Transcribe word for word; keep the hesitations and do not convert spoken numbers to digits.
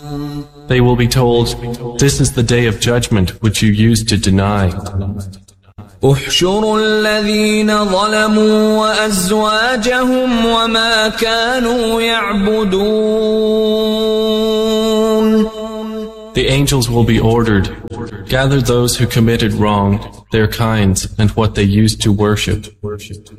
They will be told, "This is the day of judgment which you used to deny." احشروا الذين ظلموا وأزواجهم وما كانوا يعبدون. The angels will be ordered, "Gather those who committed wrong, their kinds, and what they used to worship."